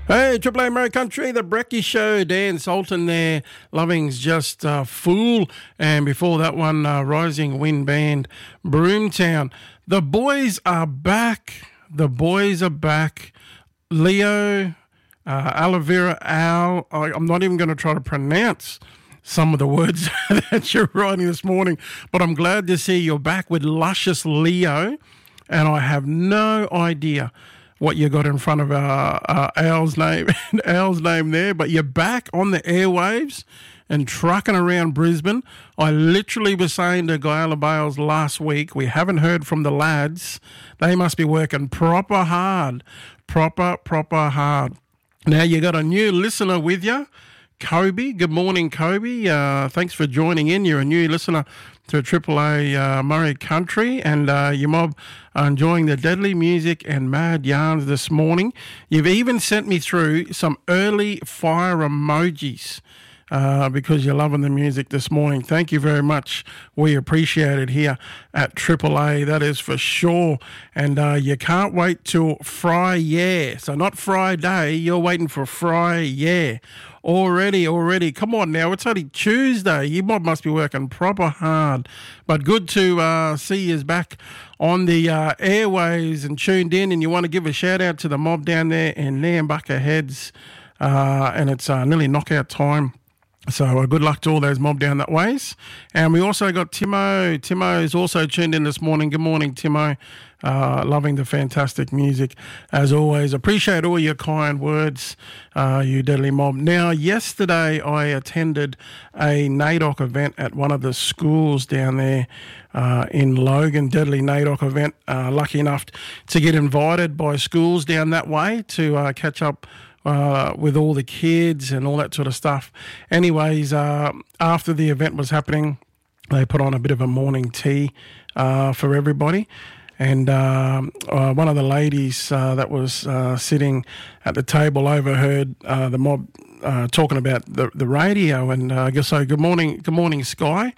Hey, Triple A Murray Country, the Brecky Show, Dan Sultan there, Loving's Just Fool, and before that one, Rising Wind Band, Broomtown. The boys are back, Leo, Aloe Vera Al, I'm not even going to try to pronounce some of the words that you're writing this morning, but I'm glad to see you're back with Luscious Leo, and I have no idea what you got in front of Al's name there, but you're back on the airwaves and trucking around Brisbane. I literally was saying to Guyala Bales last week, we haven't heard from the lads. They must be working proper hard. Now you got a new listener with you, Kobe. Good morning, Kobe. Thanks for joining in. You're a new listener to Triple A Murray Country, and your mob are enjoying the deadly music and mad yarns this morning. You've even sent me through some early fire emojis because you're loving the music this morning. Thank you very much. We appreciate it here at Triple A, that is for sure. And you can't wait till Friday. So not Friday, you're waiting for Friday. Already. Come on now, it's only Tuesday. You must be working proper hard. But good to see you back on the airways and tuned in. And you want to give a shout out to the mob down there in Nambucca Heads. And it's nearly knockout time. So good luck to all those mob down that ways. And we also got Timo. Timo is also tuned in this morning. Good morning, Timo. Loving the fantastic music as always. Appreciate all your kind words, you deadly mob. Now, yesterday I attended a NAIDOC event at one of the schools down there in Logan, deadly NAIDOC event. Lucky enough to get invited by schools down that way to catch up with all the kids and all that sort of stuff. Anyways, after the event was happening, they put on a bit of a morning tea for everybody. And one of the ladies that was sitting at the table overheard the mob talking about the radio. And I guess so, good morning, Sky.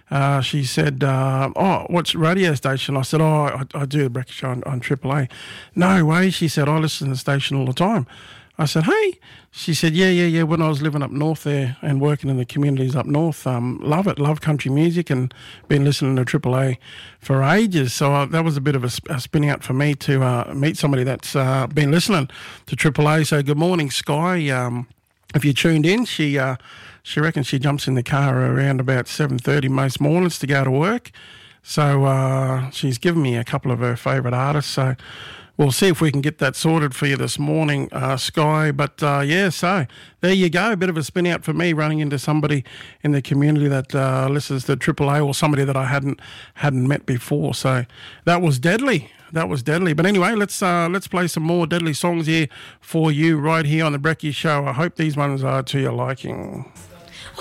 She said, what's radio station? I said, I do the breakfast show on Triple A. No way, she said, I listen to the station all the time. I said, hey. She said, yeah. When I was living up north there and working in the communities up north, love country music and been listening to Triple A for ages. So that was a bit of a spin out for me to meet somebody that's been listening to Triple A. So good morning, Sky. If you tuned in, she reckons she jumps in the car around about 7:30 most mornings to go to work. So she's given me a couple of her favourite artists. So we'll see if we can get that sorted for you this morning, Sky. But, so there you go. A bit of a spin out for me running into somebody in the community that listens to Triple A or somebody that I hadn't met before. So that was deadly. But anyway, let's play some more deadly songs here for you right here on the Brecky Show. I hope these ones are to your liking.